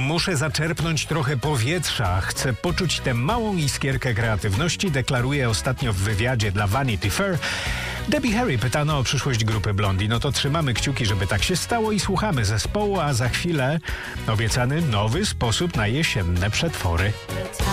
Muszę zaczerpnąć trochę powietrza. Chcę poczuć tę małą iskierkę kreatywności, deklaruje ostatnio w wywiadzie dla Vanity Fair. Debbie Harry pytano o przyszłość grupy Blondie. No to trzymamy kciuki, żeby tak się stało i słuchamy zespołu, a za chwilę obiecany nowy sposób na jesienne przetwory.